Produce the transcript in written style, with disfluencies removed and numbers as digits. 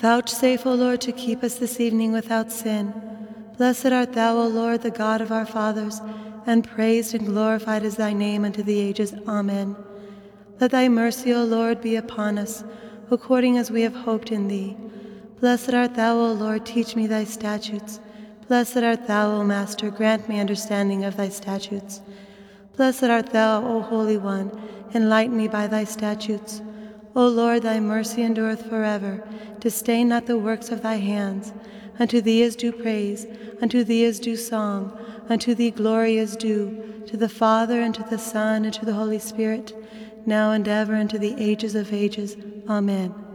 Vouchsafe, O Lord, to keep us this evening without sin. Blessed art thou, O Lord, the God of our fathers, and praised and glorified is thy name unto the ages. Amen. Let thy mercy, O Lord, be upon us, according as we have hoped in thee. Blessed art thou, O Lord, teach me thy statutes. Blessed art thou, O Master, grant me understanding of thy statutes. Blessed art thou, O Holy One, enlighten me by thy statutes. O Lord, thy mercy endureth forever. Disdain not the works of thy hands. Unto thee is due praise, unto thee is due song, unto thee glory is due, to the Father, and to the Son, and to the Holy Spirit, now and ever, and to the ages of ages. Amen.